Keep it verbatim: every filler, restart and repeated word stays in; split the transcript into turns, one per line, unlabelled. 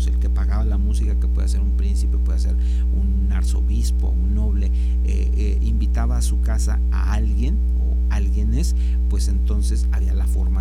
pues el que pagaba la música, que puede ser un príncipe, puede ser un arzobispo, un noble, eh, eh, invitaba a su casa a alguien o alguienes, pues entonces había la forma